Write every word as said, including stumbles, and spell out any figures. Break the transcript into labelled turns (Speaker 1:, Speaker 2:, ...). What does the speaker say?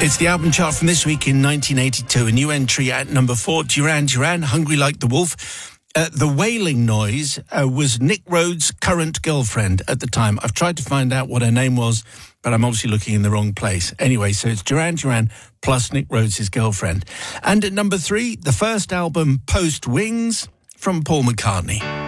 Speaker 1: It's the album chart from this week in nineteen eighty-two. A new entry at number four, Duran Duran, Hungry Like the Wolf. Uh, the Wailing Noise uh, was Nick Rhodes' current girlfriend at the time. I've tried to find out what her name was, but I'm obviously looking in the wrong place. Anyway, so it's Duran Duran plus Nick Rhodes' girlfriend. And at number three, the first album post Wings from Paul McCartney.